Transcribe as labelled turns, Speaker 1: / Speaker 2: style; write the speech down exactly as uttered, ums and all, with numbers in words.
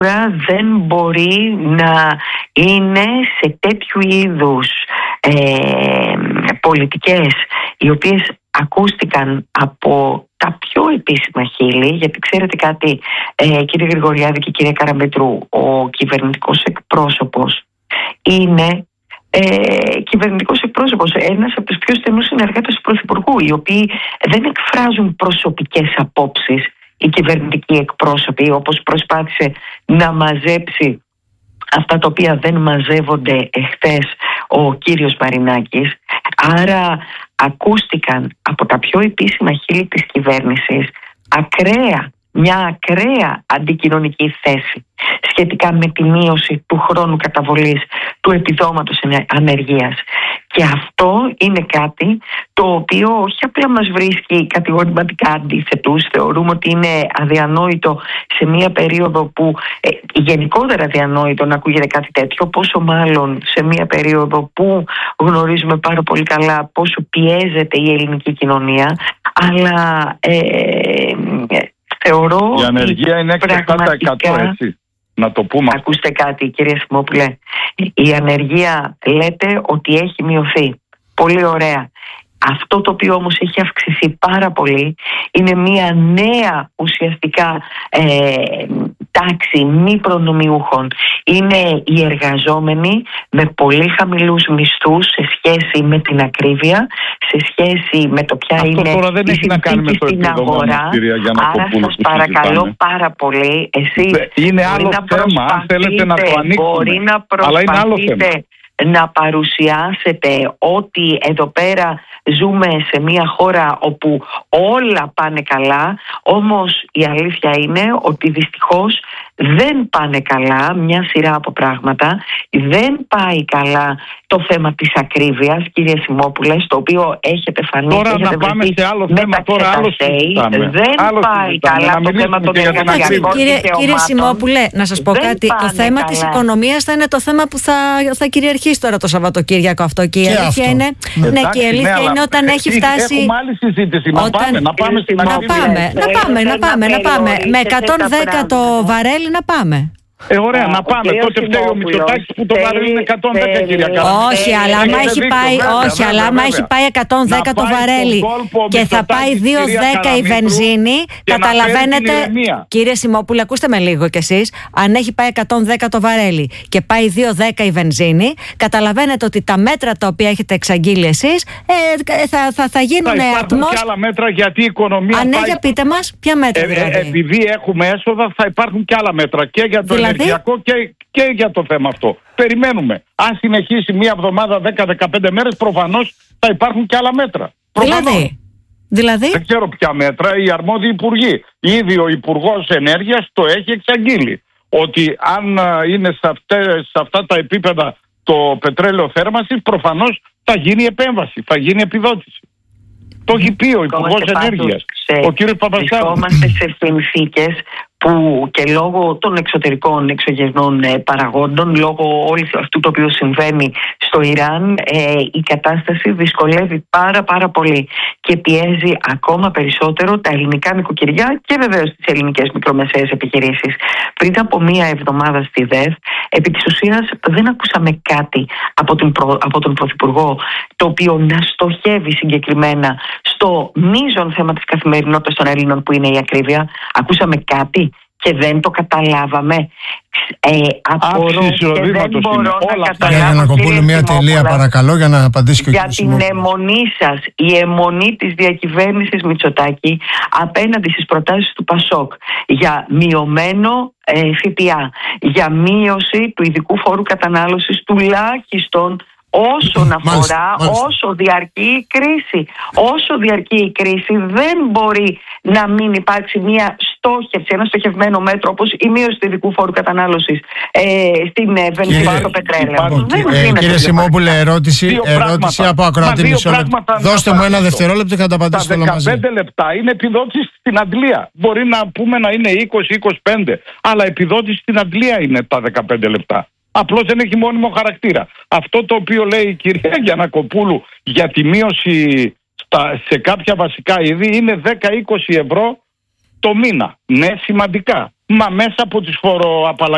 Speaker 1: δεν μπορεί να είναι σε τέτοιου είδους ε, πολιτικές οι οποίες ακούστηκαν από τα πιο επίσημα χείλη, γιατί ξέρετε κάτι, ε, κύριε Γρηγοριάδη και κύριε Καραμετρού, ο κυβερνητικός εκπρόσωπος είναι ε, κυβερνητικός εκπρόσωπος, ένας από τους πιο στενούς συνεργάτες του Πρωθυπουργού, οι οποίοι δεν εκφράζουν προσωπικές απόψεις οι κυβερνητικοί εκπρόσωποι, όπως προσπάθησε να μαζέψει αυτά τα οποία δεν μαζεύονται εχθές ο κύριος Μαρινάκης. Άρα ακούστηκαν από τα πιο επίσημα χείλη της κυβέρνησης ακραία, μια ακραία αντικοινωνική θέση σχετικά με τη μείωση του χρόνου καταβολής του επιδόματος ανεργίας. Και αυτό είναι κάτι το οποίο όχι απλά μας βρίσκει κατηγορηματικά αντίθετους, θεωρούμε ότι είναι αδιανόητο σε μια περίοδο που ε, γενικότερα αδιανόητο να ακούγεται κάτι τέτοιο, πόσο μάλλον σε μια περίοδο που γνωρίζουμε πάρα πολύ καλά πόσο πιέζεται η ελληνική κοινωνία, αλλά ε, θεωρώ
Speaker 2: η ανεργία είναι έξι τοις εκατό, έτσι. Να το πούμε.
Speaker 1: Ακούστε κάτι, κύριε Σιμόπουλε. Η ανεργία λέτε ότι έχει μειωθεί. Πολύ ωραία. Αυτό το οποίο όμως έχει αυξηθεί πάρα πολύ είναι μια νέα ουσιαστικά ε, τάξη μη προνομιούχων. Είναι οι εργαζόμενοι με πολύ χαμηλούς μισθούς σε σχέση με την ακρίβεια, σε σχέση με το ποια
Speaker 2: αυτό
Speaker 1: είναι
Speaker 2: τώρα δεν
Speaker 1: η
Speaker 2: έχει να κάνει με το
Speaker 1: στην αγορά. Άρα σας παρακαλώ πάρα πολύ, εσείς
Speaker 2: είναι άλλο θέμα, αν θέλετε να το ανοίξουμε,
Speaker 1: μπορεί να προσπαθείτε να παρουσιάσετε ότι εδώ πέρα ζούμε σε μια χώρα όπου όλα πάνε καλά, όμως η αλήθεια είναι ότι δυστυχώς δεν πάνε καλά μια σειρά από πράγματα. Δεν πάει καλά το θέμα της ακρίβειας, κύριε Σιμόπουλε, στο οποίο έχετε φανεί.
Speaker 2: Τώρα να πάμε σε άλλο θέμα, τώρα άλλο συζητάμε.
Speaker 1: Δεν
Speaker 2: άλλο
Speaker 1: πάει καλά το θέμα των εργασιακών
Speaker 3: κύριε,
Speaker 1: δικαιωμάτων.
Speaker 3: κύριε Σιμόπουλε, να σας πω
Speaker 1: δεν
Speaker 3: κάτι. Το θέμα καλά. της οικονομίας θα είναι το θέμα που θα, θα κυριαρχήσει τώρα το Σαββατοκύριακο αυτό. Και η αλήθεια αυτό. είναι, ναι, ναι, και η αλήθεια ναι, είναι όταν έχει φτάσει.
Speaker 2: Έχουμε άλλη συζήτηση. Όταν... Να πάμε, να πάμε στην
Speaker 3: να πάμε, να πάμε, να πάμε, να πάμε. Με εκατόν δέκα το βαρέλι να πάμε.
Speaker 2: Ε, ωραία, να πάμε. Τότε φταίει ο Μητσοτάκης που το βαρέλι είναι εκατόν δέκα, κυρία Καραμετρού.
Speaker 3: Όχι, αλλά άμα έχει πάει, όχι, αλλά άμα έχει πάει εκατόν δέκα το βαρέλι και θα πάει δύο δέκα η βενζίνη, καταλαβαίνετε. Κύριε Σιμόπουλε, ακούστε με λίγο κι εσείς. Αν έχει πάει εκατόν δέκα το βαρέλι και πάει δύο δέκα η βενζίνη, καταλαβαίνετε ότι τα μέτρα τα οποία έχετε εξαγγείλει εσείς ε, θα, θα, θα γίνουν ατμός.
Speaker 2: Θα υπάρχουν και άλλα μέτρα γιατί η οικονομία.
Speaker 3: Αν ναι, για πείτε μας, ποια μέτρα δηλαδή.
Speaker 2: Επειδή έχουμε έσοδα, θα υπάρχουν και άλλα μέτρα και για το ενεργειακό και, και για το θέμα αυτό. Περιμένουμε. Αν συνεχίσει μία εβδομάδα, δέκα με δεκαπέντε μέρες, προφανώς θα υπάρχουν και άλλα μέτρα.
Speaker 3: Δηλαδή, δηλαδή.
Speaker 2: Δεν ξέρω ποια μέτρα, οι αρμόδιοι υπουργοί. Ήδη ο Υπουργός Ενέργειας το έχει εξαγγείλει. Ότι αν είναι σε, αυτές, σε αυτά τα επίπεδα το πετρέλαιο θέρμανσης, προφανώς θα γίνει επέμβαση, θα γίνει επιδότηση. Το έχει πει ο Υπουργός Ενέργειας, ο κ. Παπαστράτου.
Speaker 1: Βρισκόμαστε σε συνθήκες που και λόγω των εξωτερικών εξωγενών ε, παραγόντων, λόγω όλου αυτού το οποίο συμβαίνει στο Ιράν, ε, η κατάσταση δυσκολεύει πάρα πάρα πολύ και πιέζει ακόμα περισσότερο τα ελληνικά νοικοκυριά και βεβαίως τις ελληνικές μικρομεσαίες επιχειρήσεις. Πριν από μία εβδομάδα στη ΔΕΘ, επί της ουσίας δεν ακούσαμε κάτι από, την προ, από τον Πρωθυπουργό το οποίο να στοχεύει συγκεκριμένα στο μείζον θέμα της καθημερινότητας των Ελλήνων που είναι η ακρίβεια. Ακούσαμε κάτι και δεν το καταλάβαμε. Ε, απορώ και δεν μπορώ να καταλάβω.
Speaker 4: Για να κοπούλω μια τελεία παρακαλώ για να απαντήσει και ο
Speaker 1: για την αιμονή σας, η αιμονή της διακυβέρνησης Μητσοτάκη απέναντι στις προτάσεις του Πασόκ για μειωμένο ε, ΦΠΑ, για μείωση του ειδικού φόρου κατανάλωσης τουλάχιστον όσον αφορά, μάλιστα, μάλιστα. όσο διαρκεί η κρίση. Όσο διαρκεί η κρίση δεν μπορεί να μην υπάρξει μια στόχευση, ένα στοχευμένο μέτρο όπως η μείωση του ειδικού φόρου κατανάλωσης ε, στην βενζίνη και το πετρέλαιο.
Speaker 4: Ε, κύριε Σιμόπουλε, ερώτηση, ερώτηση από ακροατή μισό λεπτό. Δώστε μου ένα δευτερόλεπτο και θα τα απαντήσω όλα μαζί.
Speaker 2: Τα δεκαπέντε λεπτά είναι επιδότηση στην Αντλία. Μπορεί να πούμε να είναι είκοσι είκοσι πέντε, αλλά επιδότηση στην Αντλία είναι τα δεκαπέντε λεπτά. Απλώς δεν έχει μόνιμο χαρακτήρα. Αυτό το οποίο λέει η κυρία Γιαννακοπούλου για τη μείωση στα, σε κάποια βασικά είδη είναι δέκα με είκοσι ευρώ το μήνα. Ναι, σημαντικά. Μα μέσα από τις φοροαπαλλαγές